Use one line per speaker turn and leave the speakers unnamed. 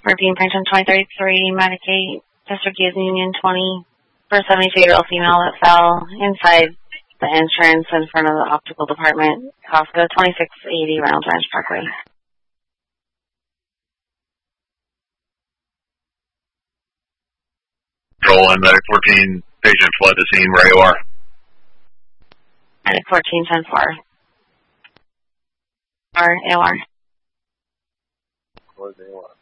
Repeating Franklin 2033, Medicaid, District Union 20, for a 72-year-old female that fell inside the entrance in front of the optical department, Costco, 2680 Reynolds Ranch Parkway.
Rolling, Medic 14, patient fled the scene, where you are.
Medic 14, 10-4. AOR.
Where's AOR?